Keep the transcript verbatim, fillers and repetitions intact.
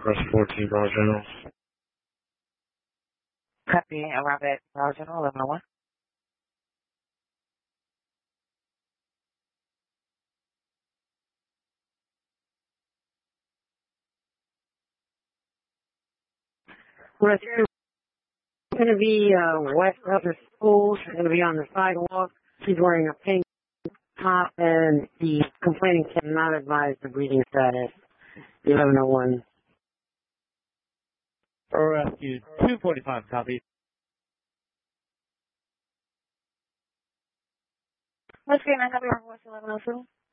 Press fourteen, Bravo General. Copy, arrive at Bravo General, eleven oh one. Rescue going to be uh, west of the school. She's going to be on the sidewalk. She's wearing a pink top, and the complaining cannot advise the breathing status. eleven oh one. Rescue two forty-five, copy. Rescue nine, copy, voice eleven oh two.